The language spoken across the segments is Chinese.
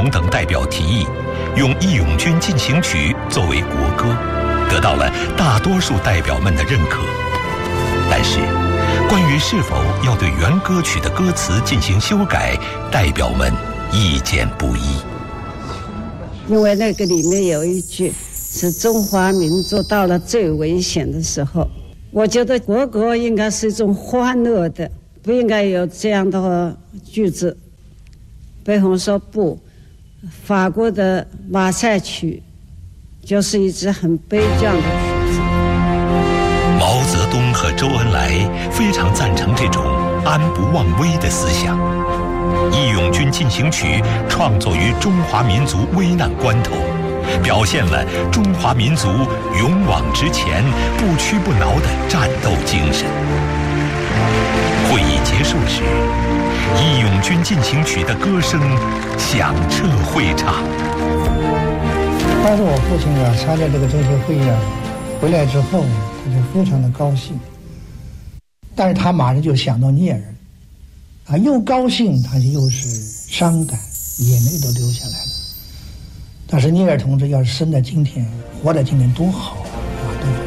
同等代表提议，用《义勇军进行曲》作为国歌，得到了大多数代表们的认可。但是，关于是否要对原歌曲的歌词进行修改，代表们意见不一。 因为那个里面有一句是中华民族到了最危险的时候，我觉得国歌应该是一种欢乐的，不应该有这样的句子。北红说不，法国的马赛曲就是一支很悲壮的曲子。 毛泽东和周恩来非常赞成这种安不忘危的思想。《义勇军进行曲》创作于中华民族危难关头，表现了中华民族勇往直前、不屈不挠的战斗精神。会议结束时，《义勇军进行曲》的歌声响彻会场。 当时我父亲参加这个政协会议回来之后，他就非常的高兴，但是他马上就想到聂人。又高兴，他又是伤感，眼泪都流下来了。但是聂耳同志要是生在今天，活在今天多好啊！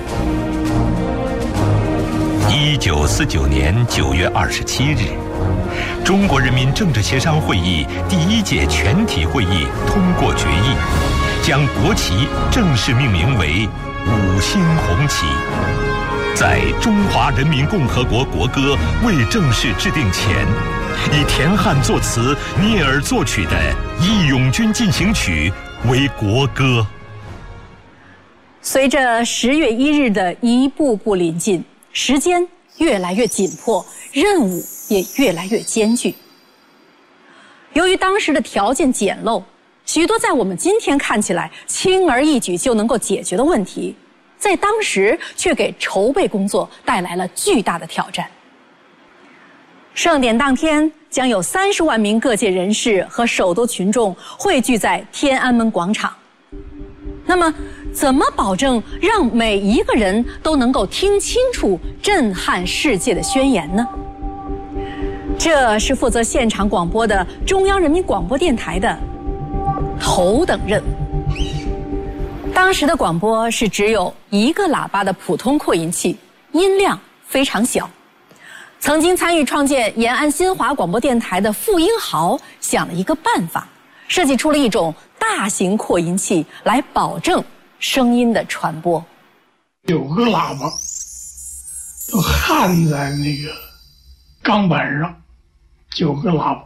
对。1949年9月27日，中国人民政治协商会议第1届全体会议通过决议，将国旗正式命名为5星红旗。在中华人民共和国国歌未正式制定前，以田汉作词、聂耳作曲的《义勇军进行曲》为国歌。 随着10月1日的一步步临近，时间越来越紧迫，任务也越来越艰巨。由于当时的条件简陋，许多在我们今天看起来轻而易举就能够解决的问题，在当时却给筹备工作带来了巨大的挑战。盛典当天将有30万名各界人士和首都群众汇聚在天安门广场。那么，怎么保证让每一个人都能够听清楚震撼世界的宣言呢？这是负责现场广播的中央人民广播电台的头等任务。当时的广播是只有1个喇叭的普通扩音器，音量非常小。曾经参与创建延安新华广播电台的傅英豪想了一个办法，设计出了一种大型扩音器来保证声音的传播。 9个喇叭都焊在那个钢板上，9个喇叭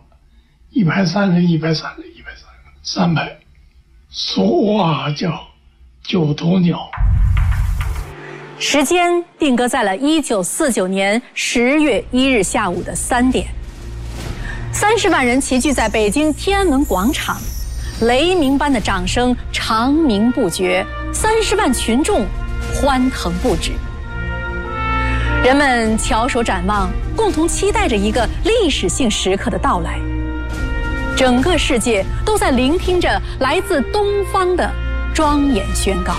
，130、130、130、300，说话叫9头鸟。 时间定格在了1949年10月1日下午的3点，30万人齐聚在北京天安门广场，雷鸣般的掌声长鸣不绝，30万群众欢腾不止。人们翘首展望，共同期待着一个历史性时刻的到来。整个世界都在聆听着来自东方的庄严宣告。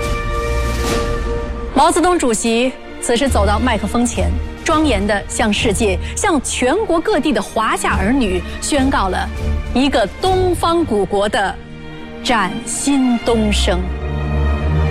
毛泽东主席此时走到麦克风前，庄严地向世界、向全国各地的华夏儿女宣告了一个东方古国的崭新东升。